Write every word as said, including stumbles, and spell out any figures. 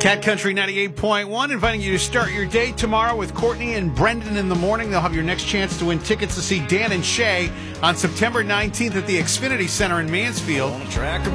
Cat Country ninety-eight point one, inviting you to start your day tomorrow with Courtney and Brendan in the morning. They'll have your next chance to win tickets to see Dan and Shay on September nineteenth at the Xfinity Center in Mansfield.